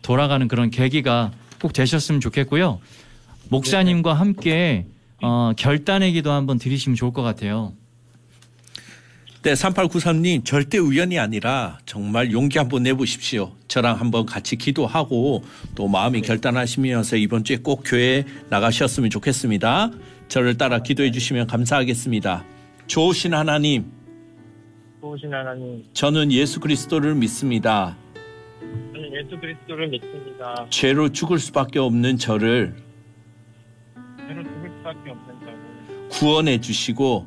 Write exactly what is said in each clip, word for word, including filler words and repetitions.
돌아가는 그런 계기가 꼭 되셨으면 좋겠고요. 목사님과 함께 어, 결단의 기도 한번 드리시면 좋을 것 같아요. 네, 삼팔구삼 님 절대 우연이 아니라 정말 용기 한번 내보십시오. 저랑 한번 같이 기도하고 또 마음이 네. 결단하시면서 이번 주에 꼭 교회에 나가셨으면 좋겠습니다. 저를 따라 기도해 주시면 감사하겠습니다. 좋으신 하나님, 좋으신 하나님, 저는 예수 그리스도를 믿습니다. 저는 예수 그리스도를 믿습니다. 죄로 죽을 수밖에 없는 저를 죄로 죽을 수밖에 없는 저를 구원해 주시고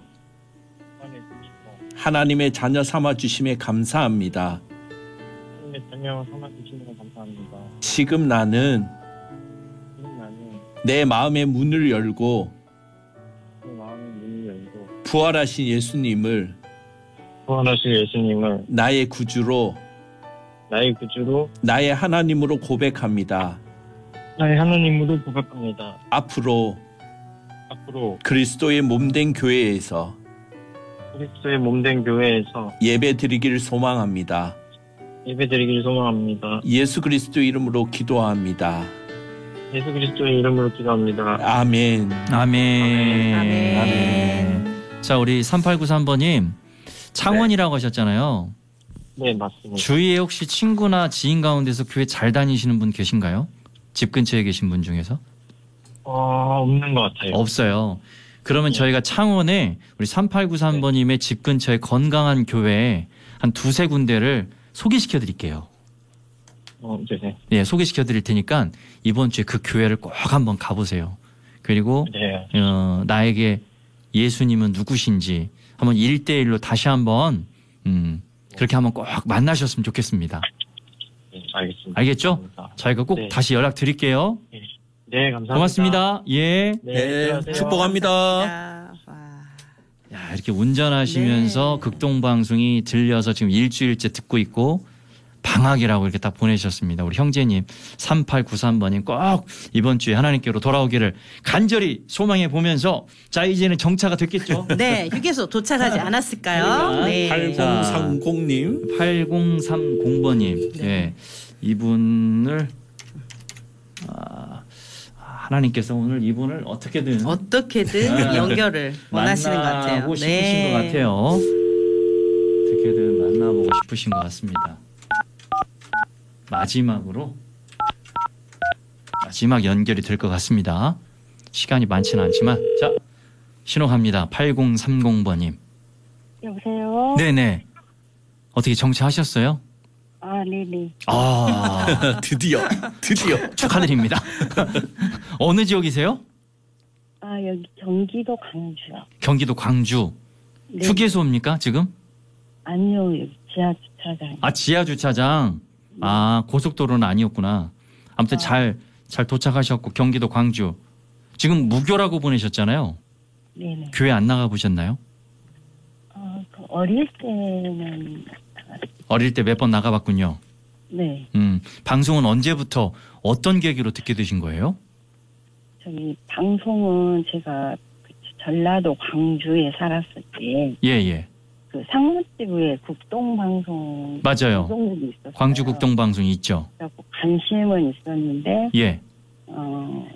하나님의 자녀 삼아 주심에 감사합니다. 하나님의 자녀 삼아 주심에 감사합니다. 지금 나는, 지금 나는 내 마음의 문을 열고 내 마음의 문을 열고 부활하신 예수님을 부활하신 예수님을 나의 구주로 나의 구주로 나의 하나님으로 고백합니다. 나의 하나님으로 고백합니다. 앞으로 앞으로 그리스도의 몸된 교회에서 그리스도의 몸된 교회에서 예배 드리기를 소망합니다. 예배 드리기를 소망합니다. 예수 그리스도 이름으로 기도합니다. 예수 그리스도의 이름으로 기도합니다. 아멘. 아멘. 아멘. 아멘. 자, 우리 삼팔구삼 번님 창원이라고 네. 하셨잖아요. 네, 맞습니다. 주위에 혹시 친구나 지인 가운데서 교회 잘 다니시는 분 계신가요? 집 근처에 계신 분 중에서? 어, 없는 것 같아요. 없어요. 그러면 네. 저희가 창원에 우리 삼팔구삼 번님의 네. 집 근처에 건강한 교회 한 두세 군데를 소개시켜 드릴게요. 어, 네. 네, 소개시켜 드릴 테니까 이번 주에 그 교회를 꼭 한번 가보세요. 그리고 네. 어, 나에게 예수님은 누구신지 한번 일 대일로 다시 한번 음, 그렇게 한번 꼭 만나셨으면 좋겠습니다. 네, 알겠습니다. 알겠죠? 감사합니다. 저희가 꼭 네. 다시 연락 드릴게요. 네. 네, 감사합니다. 고맙습니다. 예. 네, 네, 축복합니다. 야, 이렇게 운전하시면서 네. 극동방송이 들려서 지금 일주일째 듣고 있고 방학이라고 이렇게 딱 보내셨습니다. 우리 형제님 삼팔구삼 번님 꼭 이번 주에 하나님께로 돌아오기를 간절히 소망해 보면서 자, 이제는 정차가 됐겠죠? 네, 휴게소 도착하지 않았을까요? 네. 팔공삼공 님. 팔공삼공 번님. 네. 네. 이분을 아, 하나님께서 오늘 이분을 어떻게든 어떻게든 연결을 원하시는 것 같아요. 만나고 싶으신 네. 것 같아요. 어떻게든 만나보고 싶으신 것 같습니다. 마지막으로 마지막 연결이 될 것 같습니다. 시간이 많지는 않지만 자, 신호 갑니다. 팔공삼공 번님. 여보세요? 네네. 어떻게 정차하셨어요? 아, 네네. 아, 드디어 드디어 축하드립니다. 어느 지역이세요? 아, 여기 경기도 광주요. 경기도 광주. 네. 휴게소입니까 지금? 아니요, 여기 지하 주차장. 아, 지하 주차장. 아, 고속도로는 아니었구나. 아무튼 잘, 잘 도착하셨고 경기도 광주. 지금 무교라고 보내셨잖아요. 네네. 교회 안 나가 보셨나요? 어, 그 어릴 때는 어릴 때 몇 번 나가봤군요. 네. 음, 방송은 언제부터 어떤 계기로 듣게 되신 거예요? 저기 방송은 제가 그 전라도 광주에 살았을 때 예, 예. 그 상무지부에 국동방송 맞아요. 방송국이 있었어요. 광주 국동방송이 있죠. 그래서 관심은 있었는데 예. 어,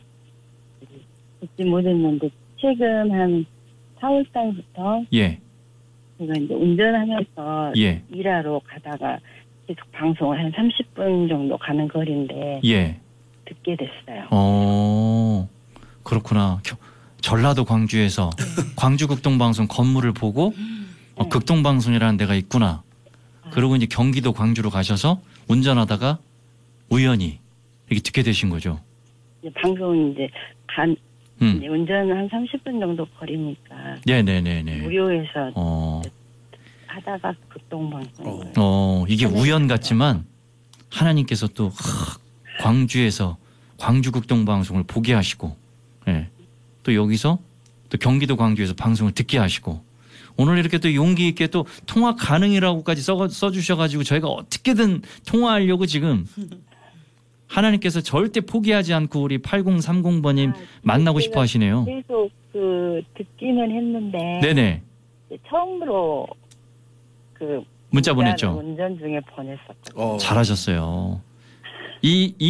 듣지 못했는데 최근 한 사월 달부터 예. 제가 이제 운전하면서 예. 일하러 가다가 계속 방송을 한 삼십 분 정도 가는 거리인데 예. 듣게 됐어요. 어, 그렇구나. 겨, 전라도 광주에서 광주 극동방송 건물을 보고 어, 극동방송이라는 데가 있구나. 그러고 이제 경기도 광주로 가셔서 운전하다가 우연히 이렇게 듣게 되신 거죠. 이제 방송 이제 간 음. 이제 운전 한 삼십 분 정도 거리니까 네네네네. 무료에서 어, 하다가 극동방송. 어, 이게 우연 같지만 하나님께서 또 하, 광주에서 광주 극동방송을 보게 하시고, 예. 또 여기서 또 경기도 광주에서 방송을 듣게 하시고, 오늘 이렇게 또 용기 있게 또 통화 가능이라고까지 써, 써주셔가지고 저희가 어떻게든 통화하려고 지금 하나님께서 절대 포기하지 않고 우리 팔공삼공 번님 아, 만나고 싶어 하시네요. 계속 그 듣기는 했는데 네네. 처음으로 그 문자 보냈죠. 운전 중에 보냈었거든요. 어. 잘하셨어요. 이, 이